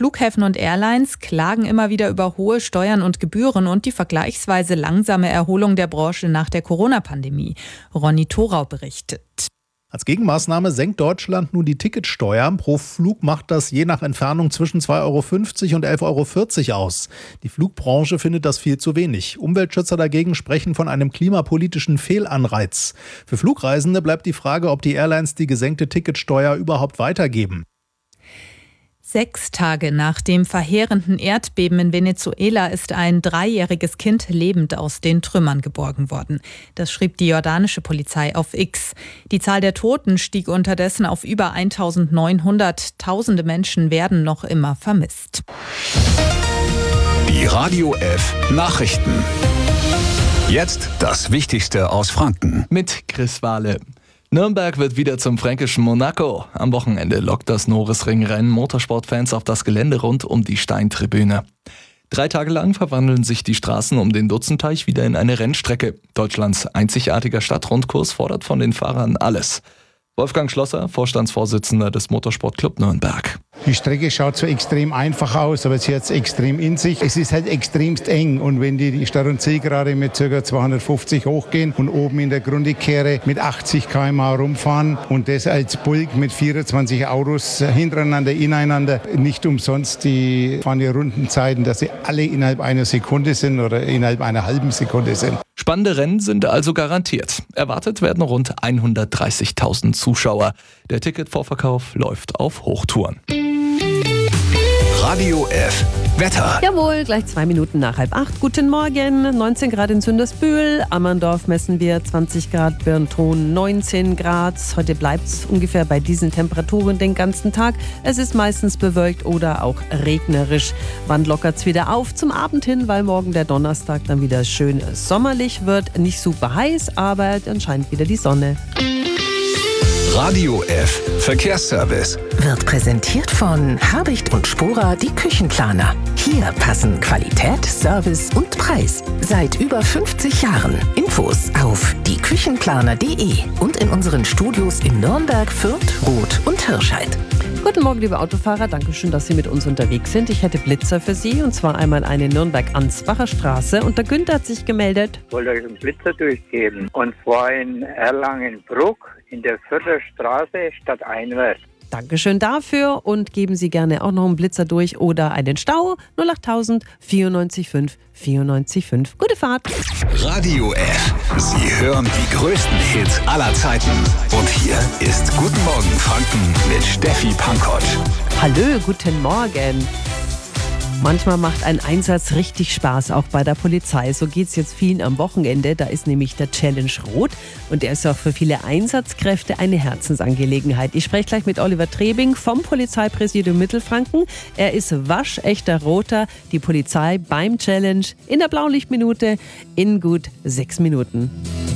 Flughäfen und Airlines klagen immer wieder über hohe Steuern und Gebühren und die vergleichsweise langsame Erholung der Branche nach der Corona-Pandemie. Ronny Thorau berichtet. Als Gegenmaßnahme senkt Deutschland nun die Ticketsteuer. Pro Flug macht das je nach Entfernung zwischen 2,50 € und 11,40 € aus. Die Flugbranche findet das viel zu wenig. Umweltschützer dagegen sprechen von einem klimapolitischen Fehlanreiz. Für Flugreisende bleibt die Frage, ob die Airlines die gesenkte Ticketsteuer überhaupt weitergeben. 6 Tage nach dem verheerenden Erdbeben in Venezuela ist ein 3-jähriges Kind lebend aus den Trümmern geborgen worden. Das schrieb die jordanische Polizei auf X. Die Zahl der Toten stieg unterdessen auf über 1.900. Tausende Menschen werden noch immer vermisst. Die Radio F Nachrichten. Jetzt das Wichtigste aus Franken. Mit Chris Wahle. Nürnberg wird wieder zum fränkischen Monaco. Am Wochenende lockt das Norisring-Rennen Motorsportfans auf das Gelände rund um die Steintribüne. 3 Tage lang verwandeln sich die Straßen um den Dutzenteich wieder in eine Rennstrecke. Deutschlands einzigartiger Stadtrundkurs fordert von den Fahrern alles. Wolfgang Schlosser, Vorstandsvorsitzender des Motorsportclub Nürnberg. Die Strecke schaut so extrem einfach aus, aber sie hat es extrem in sich. Es ist halt extremst eng und wenn die Start- und Zielgerade mit ca. 250 hochgehen und oben in der Grundigkehre mit 80 km/h rumfahren und das als Bulk mit 24 Autos hintereinander, ineinander, nicht umsonst fahren die Rundenzeiten, dass sie alle innerhalb einer Sekunde sind oder innerhalb einer halben Sekunde sind. Spannende Rennen sind also garantiert. Erwartet werden rund 130.000 Zuschauer. Der Ticketvorverkauf läuft auf Hochtouren. Radio F Wetter. Jawohl, gleich 2 Minuten nach 7:30. Guten Morgen, 19 Grad in Sündersbühl, Ammerndorf messen wir 20 Grad, Birnthon 19 Grad. Heute bleibt es ungefähr bei diesen Temperaturen den ganzen Tag. Es ist meistens bewölkt oder auch regnerisch. Wann lockert es wieder auf zum Abend hin, weil morgen der Donnerstag dann wieder schön sommerlich wird. Nicht super heiß, aber dann scheint wieder die Sonne. Radio F Verkehrsservice wird präsentiert von Habicht und Spora, die Küchenplaner. Hier passen Qualität, Service und Preis. Seit über 50 Jahren. Infos auf dieküchenplaner.de und in unseren Studios in Nürnberg, Fürth, Roth und Hirscheid. Guten Morgen, liebe Autofahrer. Dankeschön, dass Sie mit uns unterwegs sind. Ich hätte Blitzer für Sie, und zwar einmal eine Nürnberg-Ansbacher Straße. Und der Günther hat sich gemeldet. Ich wollte euch einen Blitzer durchgeben. Und zwar in Erlangen-Bruck in der 4. Straße stadteinwärts. Dankeschön dafür und geben Sie gerne auch noch einen Blitzer durch oder einen Stau 08000 94 5 94 5. Gute Fahrt. Radio F. Sie hören die größten Hits aller Zeiten. Und hier ist Guten Morgen Franken mit Steffi Pankotsch. Hallo, guten Morgen. Manchmal macht ein Einsatz richtig Spaß, auch bei der Polizei. So geht es jetzt vielen am Wochenende. Da ist nämlich der Challenge Rot und der ist auch für viele Einsatzkräfte eine Herzensangelegenheit. Ich spreche gleich mit Oliver Trebing vom Polizeipräsidium Mittelfranken. Er ist waschechter Roter, die Polizei beim Challenge in der Blaulichtminute in gut 6 Minuten.